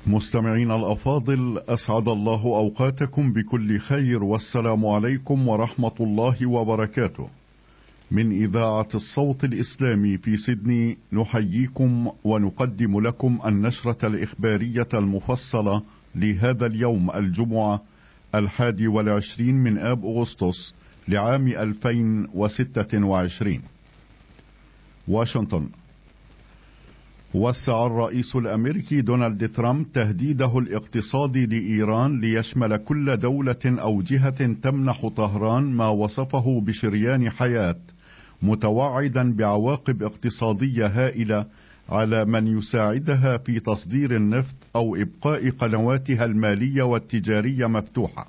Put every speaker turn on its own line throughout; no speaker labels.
مستمعين الأفاضل، أسعد الله أوقاتكم بكل خير، والسلام عليكم ورحمة الله وبركاته. من إذاعة الصوت الإسلامي في سيدني نحييكم ونقدم لكم النشرة الإخبارية المفصلة لهذا اليوم الجمعة 21 من آب أغسطس لعام 2026. واشنطن. وسع الرئيس الأمريكي دونالد ترامب تهديده الاقتصادي لإيران ليشمل كل دولة أو جهة تمنح طهران ما وصفه بشريان حياة، متوعدا بعواقب اقتصادية هائلة على من يساعدها في تصدير النفط أو إبقاء قنواتها المالية والتجارية مفتوحة.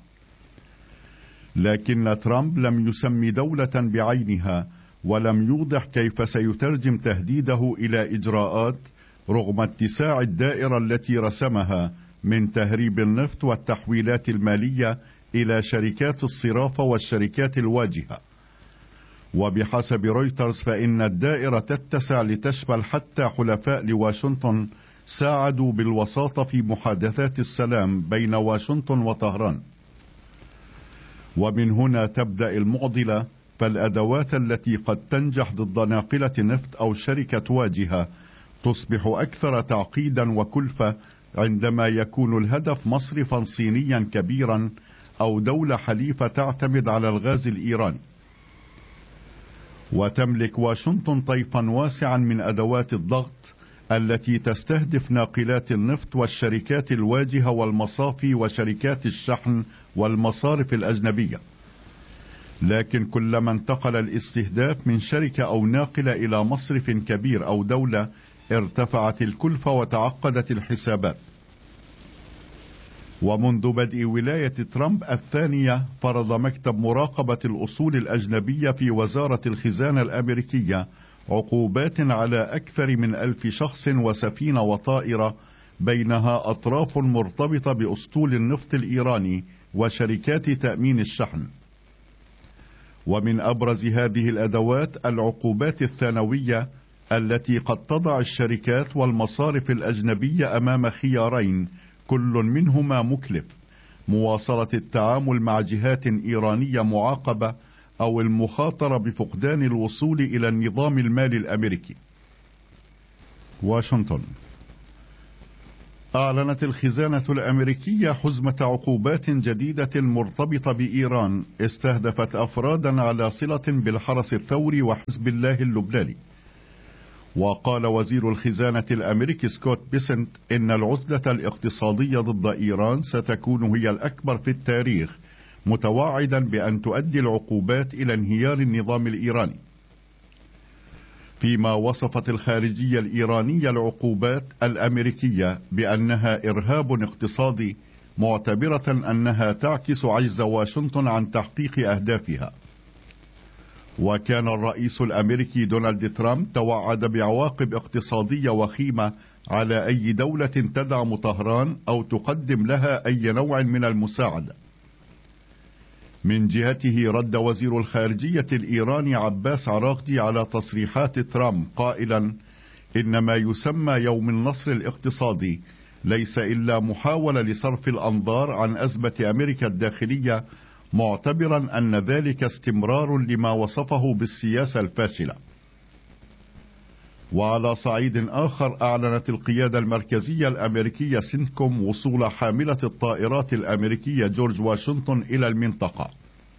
لكن ترامب لم يسمي دولة بعينها، ولم يوضح كيف سيترجم تهديده إلى إجراءات، رغم اتساع الدائرة التي رسمها من تهريب النفط والتحويلات المالية إلى شركات الصرافة والشركات الواجهة. وبحسب رويترز فإن الدائرة تتسع لتشمل حتى حلفاء لواشنطن ساعدوا بالوساطة في محادثات السلام بين واشنطن وطهران. ومن هنا تبدأ المعضلة، فالأدوات التي قد تنجح ضد ناقلة نفط أو شركة واجهة تصبح أكثر تعقيدا وكلفة عندما يكون الهدف مصرفا صينيا كبيرا أو دولة حليفة تعتمد على الغاز الإيراني. وتملك واشنطن طيفا واسعا من أدوات الضغط التي تستهدف ناقلات النفط والشركات الواجهة والمصافي وشركات الشحن والمصارف الأجنبية. لكن كلما انتقل الاستهداف من شركة أو ناقلة إلى مصرف كبير أو دولة ارتفعت الكلفة وتعقدت الحسابات. ومنذ بدء ولاية ترامب الثانية فرض مكتب مراقبة الأصول الأجنبية في وزارة الخزانة الأمريكية عقوبات على أكثر من 1000 شخص وسفينة وطائرة، بينها أطراف مرتبطة بأسطول النفط الإيراني وشركات تأمين الشحن. ومن أبرز هذه الأدوات العقوبات الثانوية التي قد تضع الشركات والمصارف الأجنبية أمام خيارين، كل منهما مكلف: مواصلة التعامل مع جهات إيرانية معاقبة أو المخاطرة بفقدان الوصول إلى النظام المالي الأمريكي. واشنطن. أعلنت الخزانة الأمريكية حزمة عقوبات جديدة مرتبطة بإيران استهدفت أفرادا على صلة بالحرس الثوري وحزب الله اللبناني. وقال وزير الخزانة الأمريكي سكوت بيسنت إن العزلة الاقتصادية ضد إيران ستكون هي الأكبر في التاريخ، متوعدا بأن تؤدي العقوبات إلى انهيار النظام الإيراني. فيما وصفت الخارجية الإيرانية العقوبات الأمريكية بأنها إرهاب اقتصادي، معتبرة أنها تعكس عجز واشنطن عن تحقيق أهدافها. وكان الرئيس الأمريكي دونالد ترامب توعد بعواقب اقتصادية وخيمة على أي دولة تدعم طهران أو تقدم لها أي نوع من المساعدة. من جهته رد وزير الخارجية الإيراني عباس عراقجي على تصريحات ترامب قائلا إن ما يسمى يوم النصر الاقتصادي ليس إلا محاولة لصرف الأنظار عن أزمة أمريكا الداخلية، معتبرا أن ذلك استمرار لما وصفه بالسياسة الفاشلة. وعلى صعيد آخر أعلنت القيادة المركزية الأمريكية سنتكوم وصول حاملة الطائرات الأمريكية جورج واشنطن إلى المنطقة.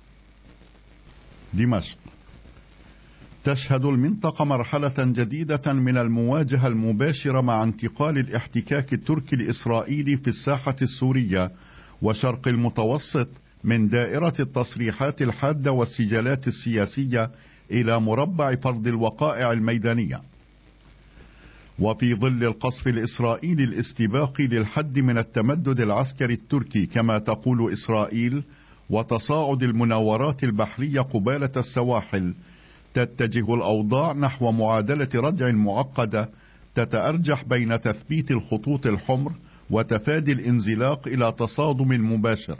دمشق. تشهد المنطقة مرحلة جديدة من المواجهة المباشرة مع انتقال الاحتكاك التركي الإسرائيلي في الساحة السورية وشرق المتوسط من دائرة التصريحات الحادة والسجالات السياسية إلى مربع فرض الوقائع الميدانية. وفي ظل القصف الإسرائيلي الاستباقي للحد من التمدد العسكري التركي كما تقول إسرائيل، وتصاعد المناورات البحرية قبالة السواحل، تتجه الأوضاع نحو معادلة ردع معقدة تتأرجح بين تثبيت الخطوط الحمر وتفادي الانزلاق إلى تصادم مباشر.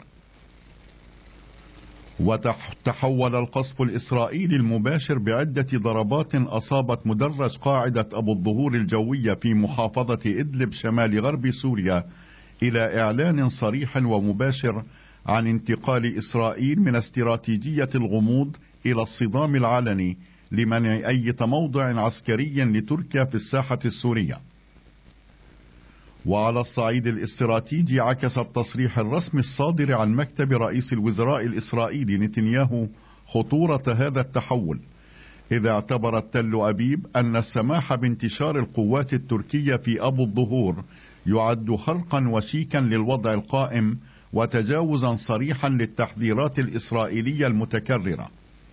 وتحول القصف الإسرائيلي المباشر بعدة ضربات أصابت مدرج قاعدة أبو الظهور الجوية في محافظة إدلب شمال غرب سوريا إلى إعلان صريح ومباشر عن انتقال إسرائيل من استراتيجية الغموض إلى الصدام العلني لمنع أي تموضع عسكري لتركيا في الساحة السورية. وعلى الصعيد الاستراتيجي عكس التصريح الرسمي الصادر عن مكتب رئيس الوزراء الإسرائيلي نتنياهو خطورة هذا التحول، إذا اعتبرت تل أبيب أن السماح بانتشار القوات التركية في أبو الظهور يعد خرقا وشيكا للوضع القائم وتجاوزا صريحا للتحذيرات الإسرائيلية المتكررة.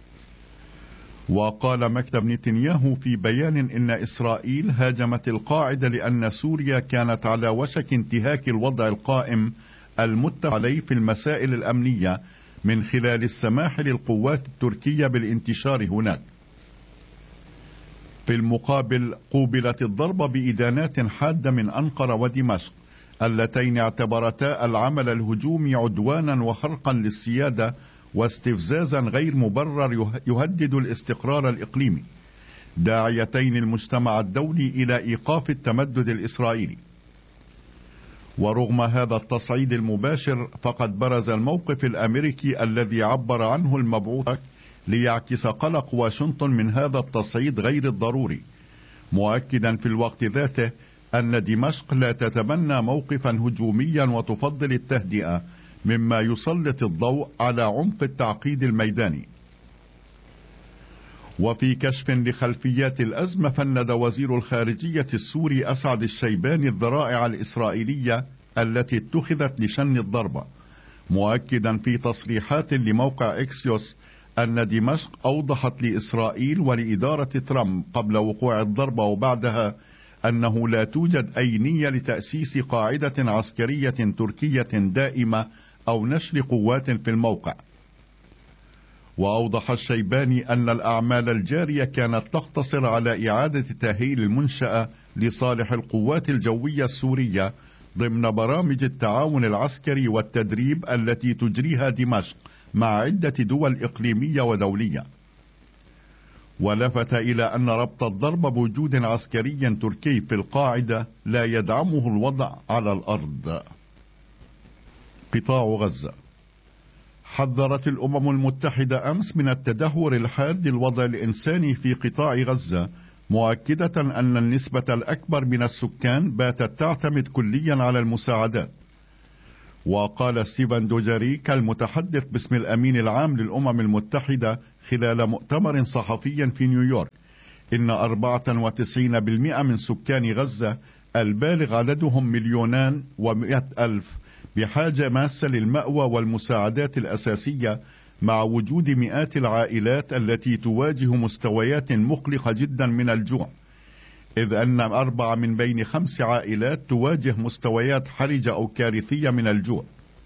وقال مكتب نتنياهو في بيان إن إسرائيل هاجمت القاعدة لأن سوريا كانت على وشك انتهاك الوضع القائم المتفق عليه في المسائل الأمنية من خلال السماح للقوات التركية بالانتشار هناك. في المقابل قوبلت الضربة بإدانات حادة من أنقرة ودمشق، اللتين اعتبرتا العمل الهجومي عدوانا وخرقا للسيادة واستفزازا غير مبرر يهدد الاستقرار الإقليمي، داعيتين المجتمع الدولي إلى إيقاف التمدد الإسرائيلي. ورغم هذا التصعيد المباشر فقد برز الموقف الأمريكي الذي عبر عنه المبعوث ليعكس قلق واشنطن من هذا التصعيد غير الضروري، مؤكدا في الوقت ذاته أن دمشق لا تتبنى موقفا هجوميا وتفضل التهدئة، مما يسلط الضوء على عمق التعقيد الميداني. وفي كشف لخلفيات الأزمة فند وزير الخارجية السوري أسعد الشيباني الذرائع الإسرائيلية التي اتخذت لشن الضربة، مؤكدا في تصريحات لموقع إكسيوس أن دمشق أوضحت لإسرائيل ولإدارة ترامب قبل وقوع الضربة وبعدها أنه لا توجد أي نية لتأسيس قاعدة عسكرية تركية دائمة أو نشر قوات في الموقع. وأوضح الشيباني أن الأعمال الجارية كانت تقتصر على إعادة تأهيل المنشأة لصالح القوات الجوية السورية ضمن برامج التعاون العسكري والتدريب التي تجريها دمشق مع عدة دول إقليمية ودولية. ولفت إلى أن ربط الضرب بوجود عسكري تركي في القاعدة لا يدعمه الوضع على الأرض. قطاع غزة. حذرت الأمم المتحدة أمس من التدهور الحاد للوضع الإنساني في قطاع غزة، مؤكدة أن النسبة الأكبر من السكان باتت تعتمد كليا على المساعدات. وقال ستيفن دوجاريك المتحدث باسم الأمين العام للأمم المتحدة خلال مؤتمر صحفي في نيويورك إن 94% من سكان غزة البالغ عددهم 2,100,000 بحاجة ماسة للمأوى والمساعدات الأساسية، مع وجود مئات العائلات التي تواجه مستويات مقلقة جدا من الجوع، إذ أن 4 من بين 5 عائلات تواجه مستويات حرجة أو كارثية من الجوع.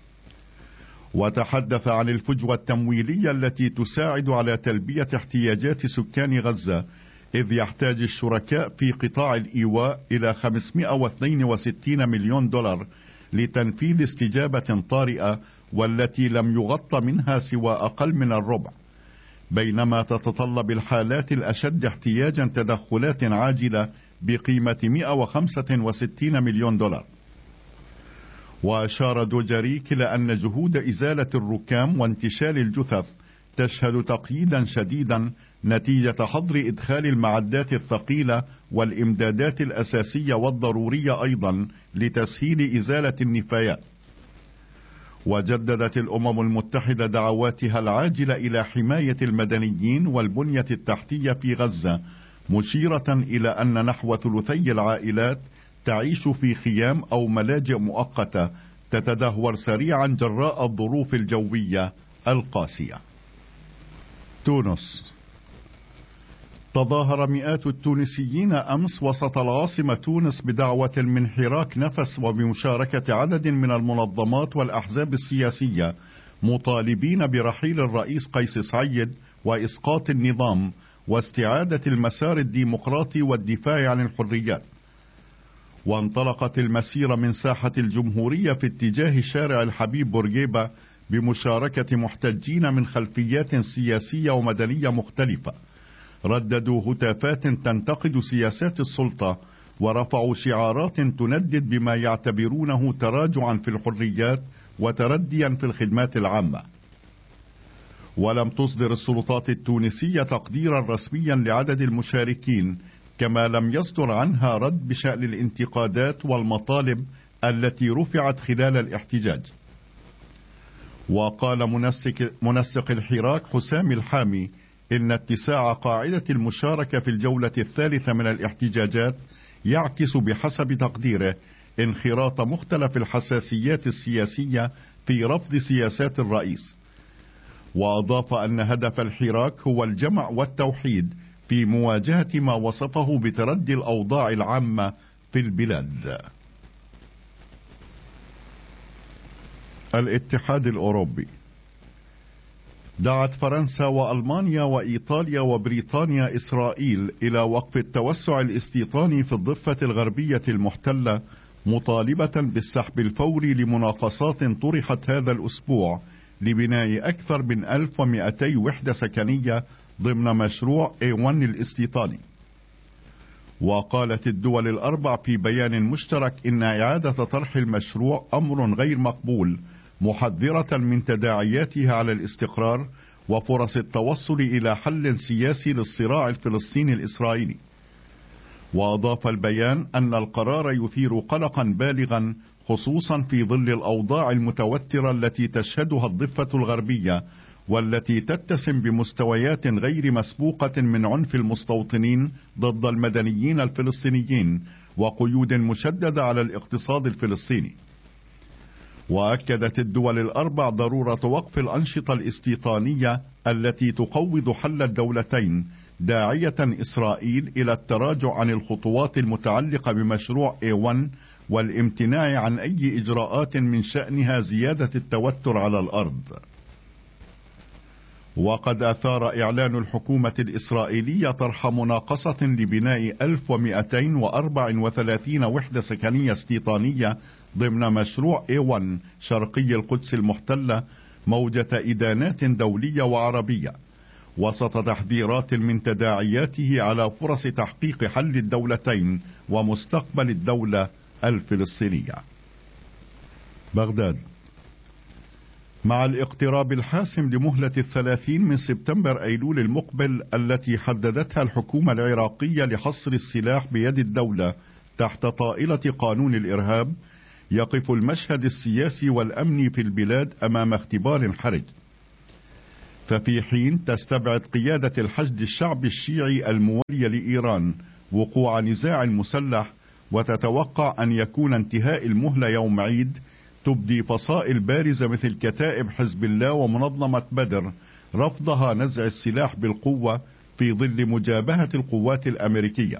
وتحدث عن الفجوة التمويلية التي تساعد على تلبية احتياجات سكان غزة، إذ يحتاج الشركاء في قطاع الإيواء إلى 562 مليون دولار لتنفيذ استجابة طارئة، والتي لم يغطى منها سوى أقل من الربع، بينما تتطلب الحالات الأشد احتياجا تدخلات عاجلة بقيمة 165 مليون دولار. وأشار دوجاريك إلى أن جهود إزالة الركام وانتشال الجثث تشهد تقييدا شديدا نتيجة حظر إدخال المعدات الثقيلة والإمدادات الأساسية والضرورية أيضا لتسهيل إزالة النفايات. وجددت الأمم المتحدة دعواتها العاجلة إلى حماية المدنيين والبنية التحتية في غزة، مشيرة إلى أن نحو ثلثي العائلات تعيش في خيام أو ملاجئ مؤقتة تتدهور سريعا جراء الظروف الجوية القاسية. تونس. تظاهر مئات التونسيين أمس وسط العاصمة تونس بدعوة من حراك نفس وبمشاركة عدد من المنظمات والأحزاب السياسية، مطالبين برحيل الرئيس قيس سعيد وإسقاط النظام واستعادة المسار الديمقراطي والدفاع عن الحريات. وانطلقت المسيرة من ساحة الجمهورية في اتجاه شارع الحبيب بورقيبة بمشاركة محتجين من خلفيات سياسية ومدنية مختلفة، رددوا هتافات تنتقد سياسات السلطة ورفعوا شعارات تندد بما يعتبرونه تراجعا في الحريات وترديا في الخدمات العامة. ولم تصدر السلطات التونسية تقديرا رسميا لعدد المشاركين، كما لم يصدر عنها رد بشأن الانتقادات والمطالب التي رفعت خلال الاحتجاج. وقال منسق الحراك حسام الحامي إن اتساع قاعدة المشاركة في الجولة الثالثة من الاحتجاجات يعكس بحسب تقديره انخراط مختلف الحساسيات السياسية في رفض سياسات الرئيس. وأضاف أن هدف الحراك هو الجمع والتوحيد في مواجهة ما وصفه بتردي الأوضاع العامة في البلاد. الاتحاد الأوروبي. دعت فرنسا وألمانيا وإيطاليا وبريطانيا إسرائيل إلى وقف التوسع الاستيطاني في الضفة الغربية المحتلة، مطالبة بالسحب الفوري لمناقصات طرحت هذا الأسبوع لبناء أكثر من 1200 وحدة سكنية ضمن مشروع A1 الاستيطاني. وقالت الدول الأربع في بيان مشترك إن إعادة طرح المشروع أمر غير مقبول، محذرة من تداعياتها على الاستقرار وفرص التوصل إلى حل سياسي للصراع الفلسطيني الإسرائيلي. وأضاف البيان أن القرار يثير قلقا بالغا، خصوصا في ظل الأوضاع المتوترة التي تشهدها الضفة الغربية، والتي تتسم بمستويات غير مسبوقة من عنف المستوطنين ضد المدنيين الفلسطينيين وقيود مشددة على الاقتصاد الفلسطيني. وأكدت الدول الأربع ضرورة وقف الأنشطة الاستيطانية التي تقوض حل الدولتين، داعية إسرائيل إلى التراجع عن الخطوات المتعلقة بمشروع A1 والامتناع عن أي إجراءات من شأنها زيادة التوتر على الأرض. وقد أثار إعلان الحكومة الإسرائيلية طرح مناقصة لبناء 1234 وحدة سكنية استيطانية ضمن مشروع A1 شرقي القدس المحتلة موجة إدانات دولية وعربية، وسط تحذيرات من تداعياته على فرص تحقيق حل الدولتين ومستقبل الدولة الفلسطينية. بغداد. مع الاقتراب الحاسم لمهلة 30 من سبتمبر أيلول المقبل التي حددتها الحكومة العراقية لحصر السلاح بيد الدولة تحت طائلة قانون الإرهاب، يقف المشهد السياسي والأمني في البلاد أمام اختبار حرج. ففي حين تستبعد قيادة الحشد الشعبي الشيعي المولي لإيران وقوع نزاع مسلح وتتوقع أن يكون انتهاء المهلة يوم عيد، تبدي فصائل بارزة مثل كتائب حزب الله ومنظمة بدر رفضها نزع السلاح بالقوة في ظل مجابهة القوات الأمريكية.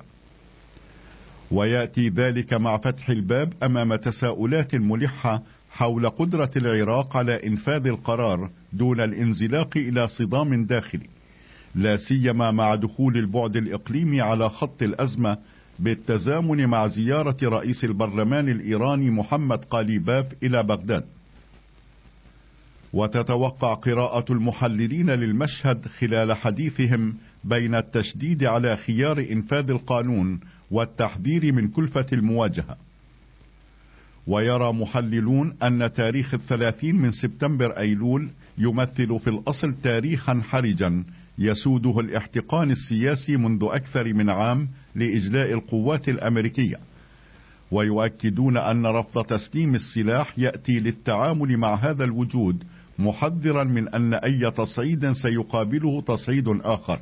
ويأتي ذلك مع فتح الباب أمام تساؤلات ملحة حول قدرة العراق على إنفاذ القرار دون الانزلاق إلى صدام داخلي، لا سيما مع دخول البعد الإقليمي على خط الأزمة بالتزامن مع زيارة رئيس البرلمان الإيراني محمد قاليباف إلى بغداد. وتتوقع قراءة المحللين للمشهد خلال حديثهم بين التشديد على خيار إنفاذ القانون والتحذير من كلفة المواجهة. ويرى محللون أن تاريخ 30 من سبتمبر أيلول يمثل في الأصل تاريخا حرجا يسوده الاحتقان السياسي منذ أكثر من عام لإجلاء القوات الأمريكية، ويؤكدون أن رفض تسليم السلاح يأتي للتعامل مع هذا الوجود، محذرا من أن أي تصعيد سيقابله تصعيد آخر.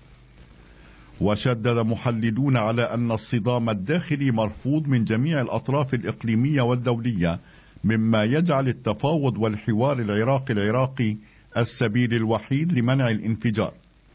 وشدد محللون على أن الصدام الداخلي مرفوض من جميع الأطراف الإقليمية والدولية، مما يجعل التفاوض والحوار العراقي السبيل الوحيد لمنع الانفجار.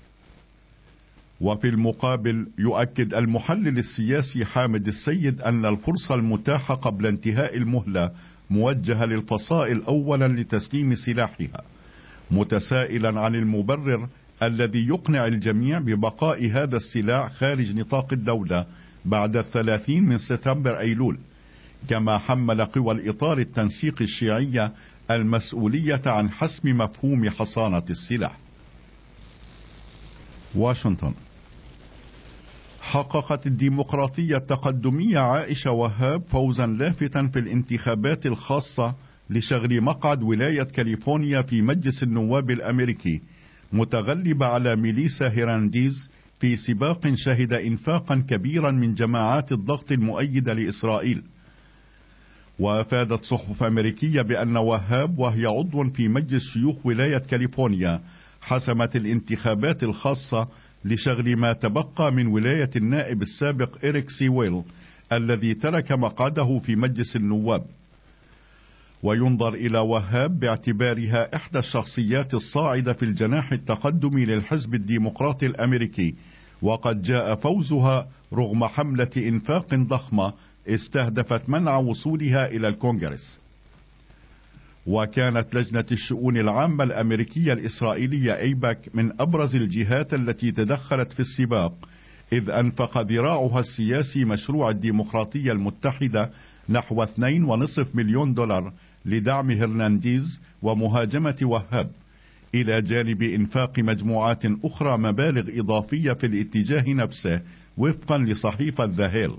وفي المقابل يؤكد المحلل السياسي حامد السيد أن الفرصة المتاحة قبل انتهاء المهلة موجهة للفصائل أولا لتسليم سلاحها، متسائلا عن المبرر الذي يقنع الجميع ببقاء هذا السلاح خارج نطاق الدولة بعد 30 من سبتمبر أيلول، كما حمل قوى الإطار التنسيق الشيعية المسؤولية عن حسم مفهوم حصانة السلاح. واشنطن. حققت الديمقراطية التقدمية عائشة وهاب فوزا لافتا في الانتخابات الخاصة لشغل مقعد ولاية كاليفورنيا في مجلس النواب الأمريكي، متغلبة على ميليسا هيرانديز في سباق شهد إنفاقا كبيرا من جماعات الضغط المؤيدة لإسرائيل. وأفادت صحف أمريكية بأن وهاب وهي عضو في مجلس شيوخ ولاية كاليفورنيا حسمت الانتخابات الخاصة لشغل ما تبقى من ولاية النائب السابق إريك سيويل الذي ترك مقعده في مجلس النواب. وينظر إلى وهاب باعتبارها إحدى الشخصيات الصاعدة في الجناح التقدمي للحزب الديمقراطي الأمريكي، وقد جاء فوزها رغم حملة إنفاق ضخمة استهدفت منع وصولها إلى الكونغرس. وكانت لجنة الشؤون العامة الأمريكية الإسرائيلية أيباك من أبرز الجهات التي تدخلت في السباق، إذ أنفق ذراعها السياسي مشروع الديمقراطية المتحدة نحو 2.5 مليون دولار لدعم هرنانديز ومهاجمة وهاب، إلى جانب إنفاق مجموعات أخرى مبالغ إضافية في الاتجاه نفسه وفقا لصحيفة ذا هيل.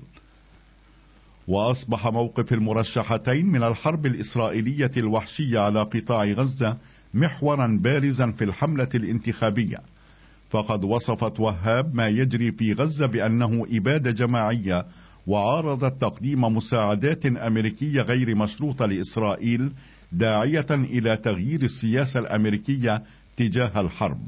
وأصبح موقف المرشحتين من الحرب الإسرائيلية الوحشية على قطاع غزة محورا بارزا في الحملة الانتخابية، فقد وصفت وهاب ما يجري في غزة بأنه إبادة جماعية، وعارضت تقديم مساعدات أمريكية غير مشروطة لإسرائيل، داعية إلى تغيير السياسة الأمريكية تجاه الحرب.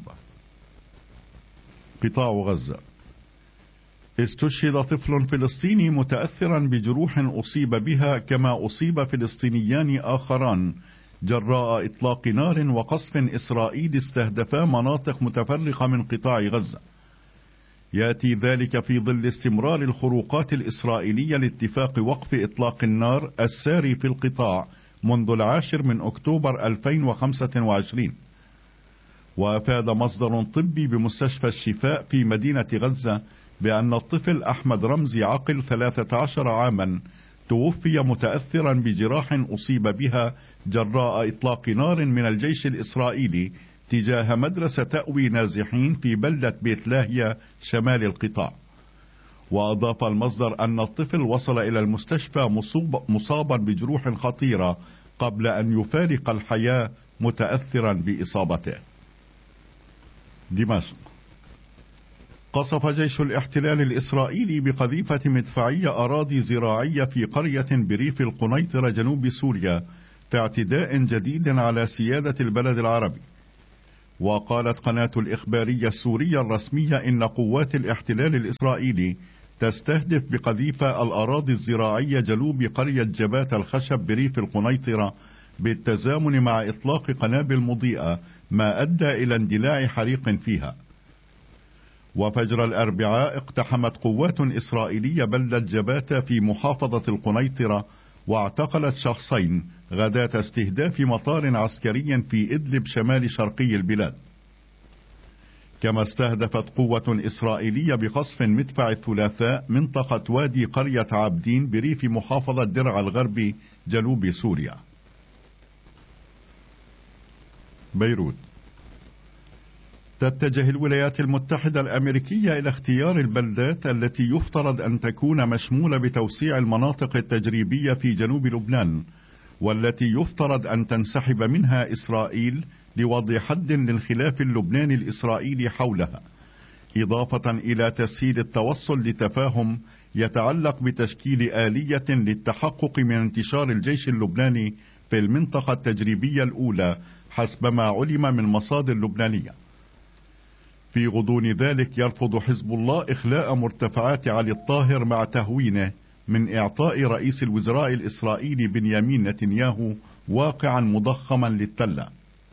قطاع غزة. استشهد طفل فلسطيني متأثرا بجروح أصيب بها كما أصيب فلسطينيان آخران جراء إطلاق نار وقصف إسرائيلي استهدفا مناطق متفرقة من قطاع غزة. يأتي ذلك في ظل استمرار الخروقات الإسرائيلية لاتفاق وقف إطلاق النار الساري في القطاع منذ 10 أكتوبر 2025. وأفاد مصدر طبي بمستشفى الشفاء في مدينة غزة بأن الطفل أحمد رمزي عقل 13 عاما توفي متأثرا بجراح أصيب بها جراء إطلاق نار من الجيش الإسرائيلي تجاه مدرسة تأوي نازحين في بلدة بيت لاهيا شمال القطاع. وأضاف المصدر أن الطفل وصل إلى المستشفى مصابا بجروح خطيرة قبل أن يفارق الحياة متأثرا بإصابته. دمشق. قصف جيش الاحتلال الإسرائيلي بقذيفة مدفعية أراضي زراعية في قرية بريف القنيطرة جنوب سوريا في اعتداء جديد على سيادة البلد العربي. وقالت قناة الإخبارية السورية الرسمية إن قوات الاحتلال الإسرائيلي تستهدف بقذيفة الأراضي الزراعية جنوب قرية جبات الخشب بريف القنيطرة بالتزامن مع إطلاق قنابل مضيئة، ما أدى إلى اندلاع حريق فيها. وفجر الأربعاء اقتحمت قوات إسرائيلية بلدة جباتة في محافظة القنيطرة واعتقلت شخصين غداة استهداف مطار عسكري في إدلب شمال شرقي البلاد. كما استهدفت قوة إسرائيلية بقصف مدفع الثلاثاء منطقة وادي قرية عابدين بريف محافظة درع الغربي جنوب سوريا. بيروت. تتجه الولايات المتحدة الأمريكية إلى اختيار البلدات التي يفترض أن تكون مشمولة بتوسيع المناطق التجريبية في جنوب لبنان، والتي يفترض أن تنسحب منها إسرائيل لوضع حد للخلاف اللبناني الإسرائيلي حولها، إضافة إلى تسهيل التوصل لتفاهم يتعلق بتشكيل آلية للتحقق من انتشار الجيش اللبناني في المنطقة التجريبية الأولى حسب ما علم من مصادر لبنانية. في غضون ذلك يرفض حزب الله إخلاء مرتفعات علي الطاهر مع تهوينه من إعطاء رئيس الوزراء الإسرائيلي بنيامين نتنياهو واقعا مضخما للتلة.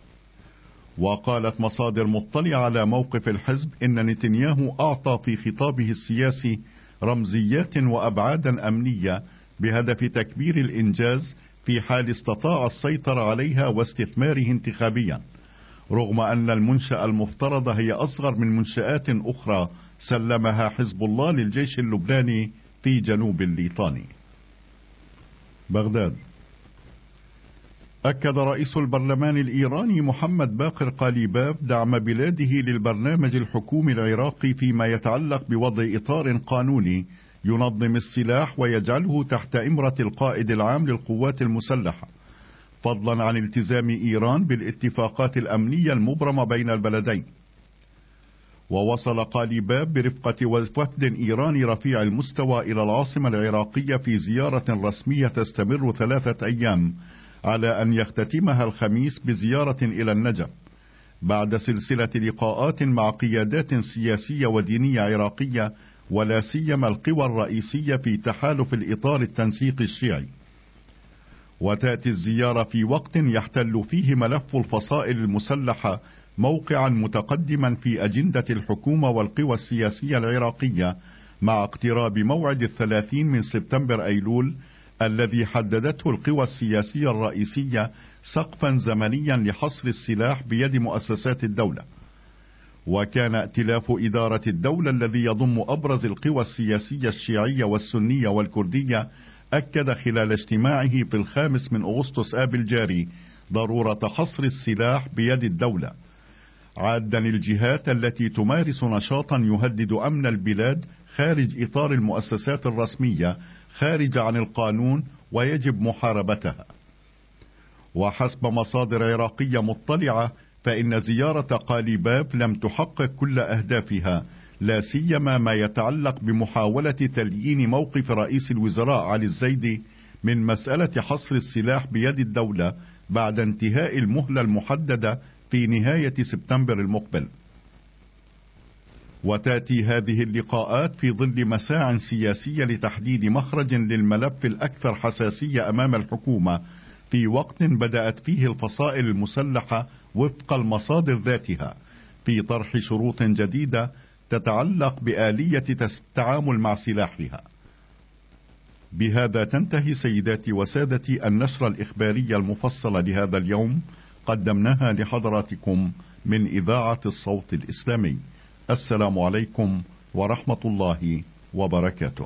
وقالت مصادر مطلعة على موقف الحزب إن نتنياهو أعطى في خطابه السياسي رمزيات وأبعادا أمنية بهدف تكبير الإنجاز في حال استطاع السيطرة عليها واستثماره انتخابيا، رغم أن المنشأة المفترضة هي أصغر من منشآت أخرى سلمها حزب الله للجيش اللبناني في جنوب الليطاني. بغداد. أكد رئيس البرلمان الإيراني محمد باقر قاليباف دعم بلاده للبرنامج الحكومي العراقي فيما يتعلق بوضع إطار قانوني ينظم السلاح ويجعله تحت إمرة القائد العام للقوات المسلحة، فضلا عن التزام إيران بالاتفاقات الأمنية المبرمة بين البلدين. ووصل قاليباف برفقة وفد إيراني رفيع المستوى إلى العاصمة العراقية في زيارة رسمية تستمر 3 أيام، على أن يختتمها الخميس بزيارة إلى النجف، بعد سلسلة لقاءات مع قيادات سياسية ودينية عراقية، ولا سيما القوى الرئيسية في تحالف الإطار التنسيقي الشيعي. وتأتي الزيارة في وقت يحتل فيه ملف الفصائل المسلحة موقعا متقدما في أجندة الحكومة والقوى السياسية العراقية، مع اقتراب موعد 30 من سبتمبر أيلول الذي حددته القوى السياسية الرئيسية سقفا زمنيا لحصر السلاح بيد مؤسسات الدولة. وكان ائتلاف إدارة الدولة الذي يضم أبرز القوى السياسية الشيعية والسنية والكردية أكد خلال اجتماعه في 5 من أغسطس آب الجاري ضرورة حصر السلاح بيد الدولة، عادا الجهات التي تمارس نشاطا يهدد أمن البلاد خارج إطار المؤسسات الرسمية، خارج عن القانون، ويجب محاربتها. وحسب مصادر عراقية مطلعة فإن زيارة قاليباف لم تحقق كل أهدافها، لا سيما ما يتعلق بمحاولة تليين موقف رئيس الوزراء علي الزيدي من مسألة حصر السلاح بيد الدولة بعد انتهاء المهلة المحددة في نهاية سبتمبر المقبل. وتأتي هذه اللقاءات في ظل مساع سياسية لتحديد مخرج للملف الأكثر حساسية أمام الحكومة، في وقت بدأت فيه الفصائل المسلحة وفق المصادر ذاتها في طرح شروط جديدة تتعلق بآلية التعامل مع سلاحها. بهذا تنتهي سيداتي وسادتي النشرة الإخبارية المفصلة لهذا اليوم، قدمناها لحضراتكم من إذاعة الصوت الإسلامي. السلام عليكم ورحمة الله وبركاته.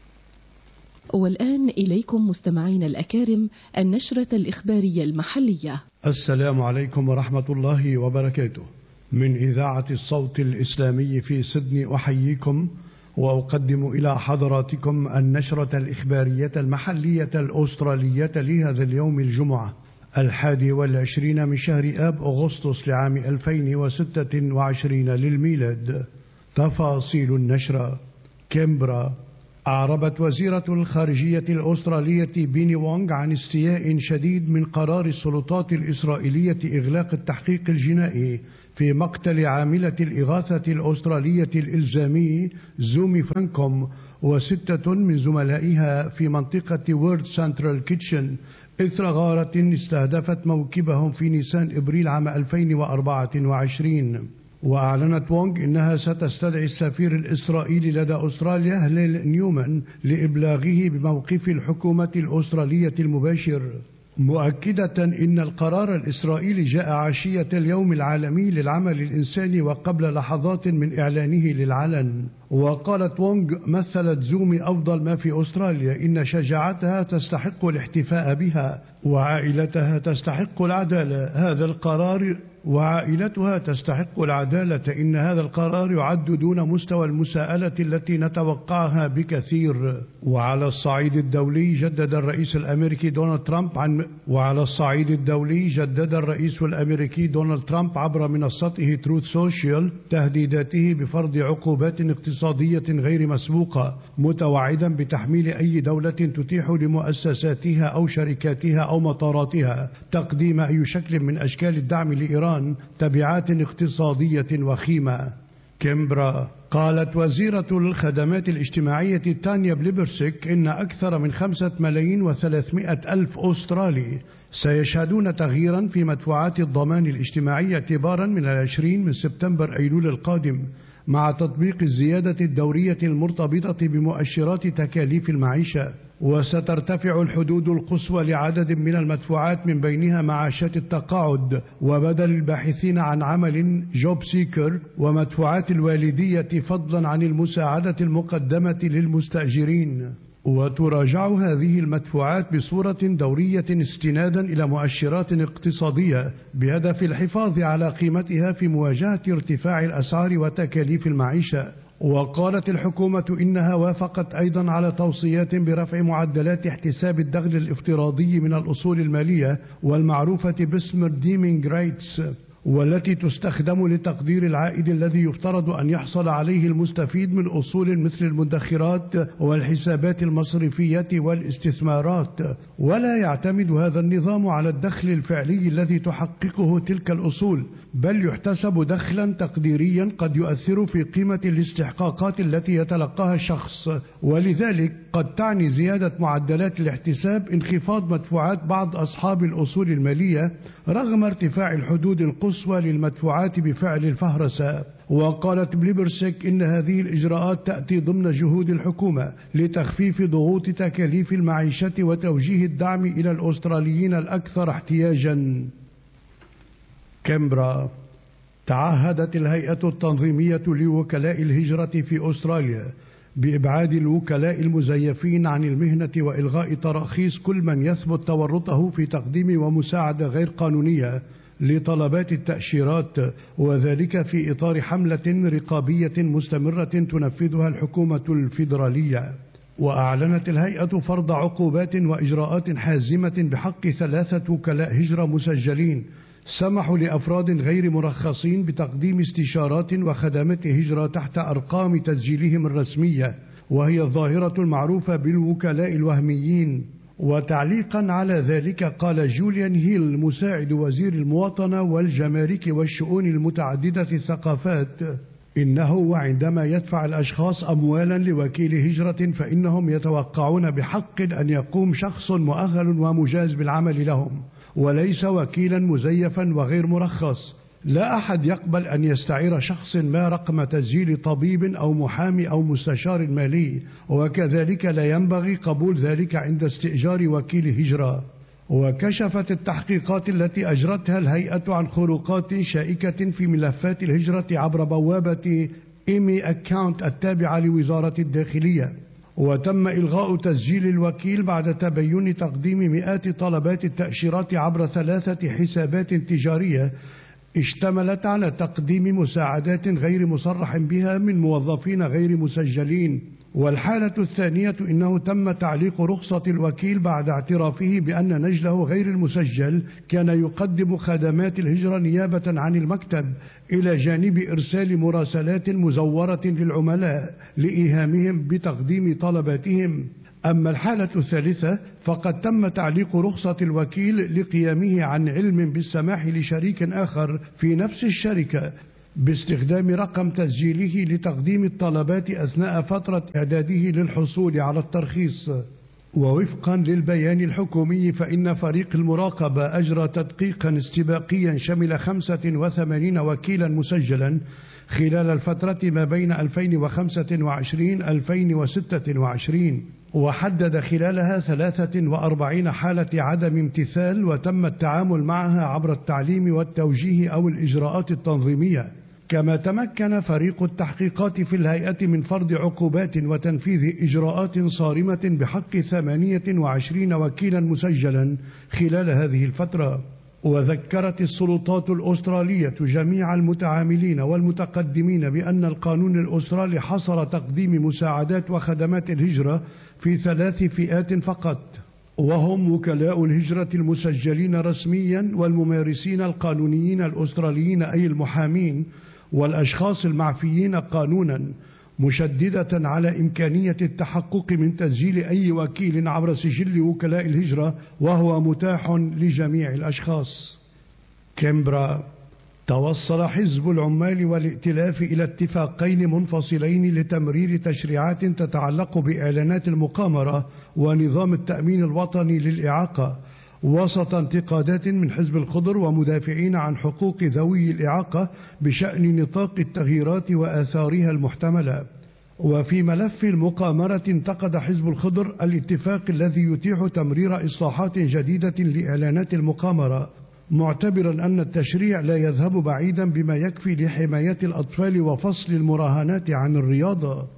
والآن إليكم مستمعين الأكارم النشرة الإخبارية المحلية.
السلام عليكم ورحمة الله وبركاته. من إذاعة الصوت الإسلامي في سيدني أحييكم وأقدم إلى حضراتكم النشرة الإخبارية المحلية الأسترالية لهذا اليوم الجمعة 21 من شهر آب أغسطس لعام 2026 للميلاد. تفاصيل النشرة. كامبرا. أعربت وزيرة الخارجية الأسترالية بيني وونغ عن استياء شديد من قرار السلطات الإسرائيلية إغلاق التحقيق الجنائي في مقتل عاملة الإغاثة الأسترالية الإلزامي زومي فرانكوم و6 من زملائها في منطقة وورد سنترال كيتشن إثر غارة استهدفت موكبهم في نيسان إبريل عام 2024. وأعلنت وونغ إنها ستستدعي السفير الإسرائيلي لدى أستراليا هليل نيومان لإبلاغه بموقف الحكومة الأسترالية المباشر، مؤكدة إن القرار الإسرائيلي جاء عشية اليوم العالمي للعمل الإنساني وقبل لحظات من إعلانه للعلن. وقالت وونغ: مثلت زومي أفضل ما في أستراليا، إن شجاعتها تستحق الاحتفاء بها، وعائلتها تستحق العدالة. وعائلتها تستحق العدالة. إن هذا القرار يعد دون مستوى المساءلة التي نتوقعها بكثير. وعلى الصعيد الدولي جدد الرئيس الأمريكي دونالد ترامب عبر منصته تروث سوشيال تهديداته بفرض عقوبات اقتصادية غير مسبوقة، متوعدا بتحميل أي دولة تتيح لمؤسساتها أو شركاتها أو مطاراتها تقديم أي شكل من أشكال الدعم لإيران تبعات اقتصادية وخيمة. كامبرا. قالت وزيرة الخدمات الاجتماعية تانيا بليبرسيك إن أكثر من 5,300,000 أسترالي سيشهدون تغييرا في مدفوعات الضمان الاجتماعي اعتبارا من 20 من سبتمبر أيلول القادم، مع تطبيق الزيادة الدورية المرتبطة بمؤشرات تكاليف المعيشة. وسترتفع الحدود القصوى لعدد من المدفوعات، من بينها معاشات التقاعد وبدل الباحثين عن عمل جوب سيكر ومدفوعات الوالدية، فضلا عن المساعدة المقدمة للمستأجرين. وتراجع هذه المدفوعات بصورة دورية استنادا إلى مؤشرات اقتصادية بهدف الحفاظ على قيمتها في مواجهة ارتفاع الأسعار وتكاليف المعيشة. وقالت الحكومة إنها وافقت أيضا على توصيات برفع معدلات احتساب الدخل الافتراضي من الأصول المالية والمعروفة باسم الديمينج رايتس، والتي تستخدم لتقدير العائد الذي يفترض أن يحصل عليه المستفيد من أصول مثل المدخرات والحسابات المصرفية والاستثمارات. ولا يعتمد هذا النظام على الدخل الفعلي الذي تحققه تلك الأصول، بل يحتسب دخلا تقديريا قد يؤثر في قيمة الاستحقاقات التي يتلقاها الشخص. ولذلك قد تعني زيادة معدلات الاحتساب انخفاض مدفوعات بعض أصحاب الأصول المالية رغم ارتفاع الحدود القصوى للمدفوعات بفعل الفهرسة. وقالت بليبرسك إن هذه الإجراءات تأتي ضمن جهود الحكومة لتخفيف ضغوط تكاليف المعيشة وتوجيه الدعم إلى الأستراليين الأكثر احتياجا. كامبرا. تعهدت الهيئة التنظيمية لوكلاء الهجرة في أستراليا بإبعاد الوكلاء المزيفين عن المهنة وإلغاء تراخيص كل من يثبت تورطه في تقديم ومساعدة غير قانونية لطلبات التأشيرات، وذلك في إطار حملة رقابية مستمرة تنفذها الحكومة الفيدرالية. وأعلنت الهيئة فرض عقوبات وإجراءات حازمة بحق 3 وكلاء هجرة مسجلين سمحوا لأفراد غير مرخصين بتقديم استشارات وخدمات هجرة تحت أرقام تسجيلهم الرسمية، وهي الظاهرة المعروفة بالوكلاء الوهميين. وتعليقا على ذلك قال جوليان هيل مساعد وزير المواطنة والجمارك والشؤون المتعددة الثقافات إنه وعندما يدفع الأشخاص أموالا لوكيل هجرة فإنهم يتوقعون بحق أن يقوم شخص مؤهل ومجاز بالعمل لهم وليس وكيلا مزيفا وغير مرخص. لا أحد يقبل أن يستعير شخص ما رقم تسجيل طبيب أو محامي أو مستشار مالي، وكذلك لا ينبغي قبول ذلك عند استئجار وكيل هجرة. وكشفت التحقيقات التي أجرتها الهيئة عن خروقات شائكة في ملفات الهجرة عبر بوابة إيمي أكاونت التابعة لوزارة الداخلية. وتم إلغاء تسجيل الوكيل بعد تبين تقديم مئات طلبات التأشيرات عبر 3 حسابات تجارية اشتملت على تقديم مساعدات غير مصرح بها من موظفين غير مسجلين. والحالة الثانية إنه تم تعليق رخصة الوكيل بعد اعترافه بأن نجله غير المسجل كان يقدم خدمات الهجرة نيابة عن المكتب إلى جانب إرسال مراسلات مزورة للعملاء لإيهامهم بتقديم طلباتهم. أما الحالة الثالثة فقد تم تعليق رخصة الوكيل لقيامه عن علم بالسماح لشريك آخر في نفس الشركة باستخدام رقم تسجيله لتقديم الطلبات أثناء فترة إعداده للحصول على الترخيص. ووفقا للبيان الحكومي فإن فريق المراقبة أجرى تدقيقا استباقيا شمل 85 وكيلا مسجلا خلال الفترة ما بين 2025-2026، وحدد خلالها 43 حالة عدم امتثال وتم التعامل معها عبر التعليم والتوجيه أو الإجراءات التنظيمية. كما تمكن فريق التحقيقات في الهيئة من فرض عقوبات وتنفيذ إجراءات صارمة بحق 28 وكيلا مسجلا خلال هذه الفترة. وذكرت السلطات الأسترالية جميع المتعاملين والمتقدمين بأن القانون الأسترالي حصر تقديم مساعدات وخدمات الهجرة في 3 فئات فقط، وهم وكلاء الهجرة المسجلين رسميا والممارسين القانونيين الأستراليين أي المحامين والأشخاص المعفيين قانونا، مشددة على إمكانية التحقق من تسجيل أي وكيل عبر سجل وكلاء الهجرة وهو متاح لجميع الأشخاص. كامبرا. توصل حزب العمال والائتلاف إلى اتفاقين منفصلين لتمرير تشريعات تتعلق بإعلانات المقامرة ونظام التأمين الوطني للإعاقة وسط انتقادات من حزب الخضر ومدافعين عن حقوق ذوي الإعاقة بشأن نطاق التغييرات وآثارها المحتملة. وفي ملف المقامرة انتقد حزب الخضر الاتفاق الذي يتيح تمرير إصلاحات جديدة لإعلانات المقامرة، معتبرا أن التشريع لا يذهب بعيدا بما يكفي لحماية الأطفال وفصل المراهنات عن الرياضة.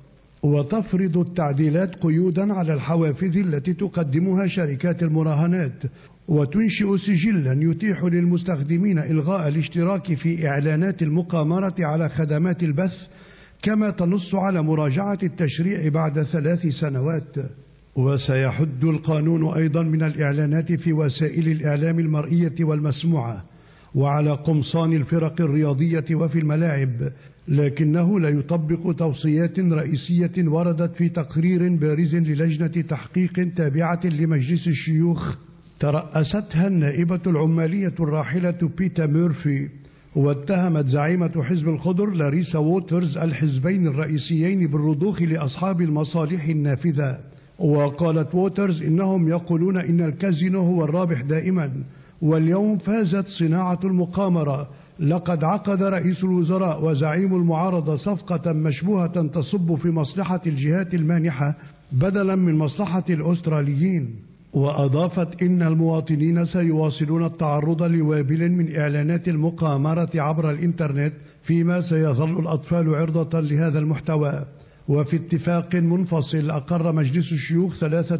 وتفرض التعديلات قيودا على الحوافز التي تقدمها شركات المراهنات، وتنشئ سجلا يتيح للمستخدمين إلغاء الاشتراك في إعلانات المقامرة على خدمات البث، كما تنص على مراجعة التشريع بعد 3 سنوات. وسيحد القانون أيضا من الإعلانات في وسائل الإعلام المرئية والمسموعة وعلى قمصان الفرق الرياضية وفي الملاعب، لكنه لا يطبق توصيات رئيسية وردت في تقرير بارز للجنة تحقيق تابعة لمجلس الشيوخ ترأستها النائبة العمالية الراحلة بيتا ميرفي، واتهمت زعيمة حزب الخضر لاريسا ووترز الحزبين الرئيسيين بالرضوخ لأصحاب المصالح النافذة. وقالت ووترز إنهم يقولون إن الكازينو هو الرابح دائما، واليوم فازت صناعة المقامرة. لقد عقد رئيس الوزراء وزعيم المعارضة صفقة مشبوهة تصب في مصلحة الجهات المانحة بدلا من مصلحة الأستراليين. وأضافت إن المواطنين سيواصلون التعرض لوابل من إعلانات المقامرة عبر الإنترنت، فيما سيظل الأطفال عرضة لهذا المحتوى. وفي اتفاق منفصل أقر مجلس الشيوخ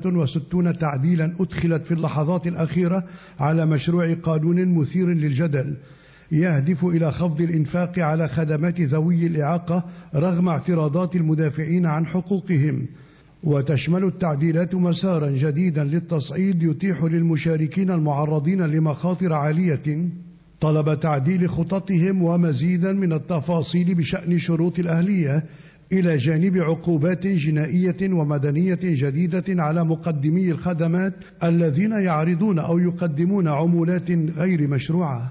63 تعديلا أدخلت في اللحظات الأخيرة على مشروع قانون مثير للجدل يهدف إلى خفض الإنفاق على خدمات ذوي الإعاقة رغم اعتراضات المدافعين عن حقوقهم. وتشمل التعديلات مسارا جديدا للتصعيد يتيح للمشاركين المعرضين لمخاطر عالية طلب تعديل خططهم ومزيدا من التفاصيل بشأن شروط الأهلية، إلى جانب عقوبات جنائية ومدنية جديدة على مقدمي الخدمات الذين يعرضون أو يقدمون عمولات غير مشروعة.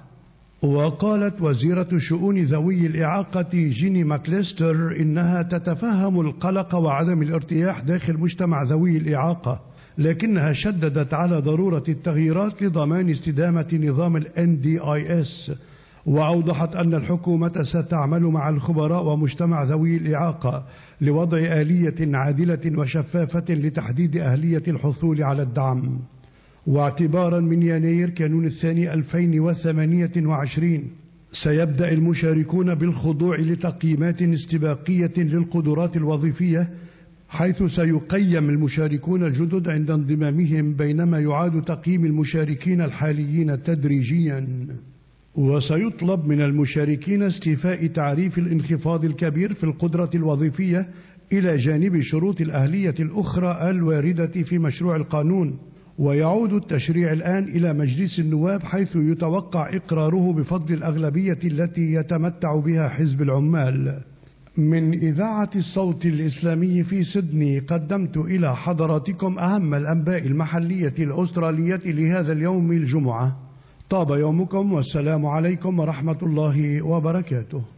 وقالت وزيرة شؤون ذوي الإعاقة جيني ماكليستر إنها تتفهم القلق وعدم الارتياح داخل مجتمع ذوي الإعاقة، لكنها شددت على ضرورة التغييرات لضمان استدامة نظام NDIS، وأوضحت أن الحكومة ستعمل مع الخبراء ومجتمع ذوي الإعاقة لوضع آلية عادلة وشفافة لتحديد أهلية الحصول على الدعم. واعتبارا من يناير كانون الثاني 2028 سيبدأ المشاركون بالخضوع لتقييمات استباقية للقدرات الوظيفية، حيث سيقيم المشاركون الجدد عند انضمامهم، بينما يعاد تقييم المشاركين الحاليين تدريجيا. وسيطلب من المشاركين استيفاء تعريف الانخفاض الكبير في القدرة الوظيفية إلى جانب شروط الأهلية الأخرى الواردة في مشروع القانون. ويعود التشريع الآن إلى مجلس النواب، حيث يتوقع إقراره بفضل الأغلبية التي يتمتع بها حزب العمال. من إذاعة الصوت الإسلامي في سيدني قدمت إلى حضراتكم أهم الأنباء المحلية الأسترالية لهذا اليوم الجمعة. طاب يومكم، والسلام عليكم ورحمة الله وبركاته.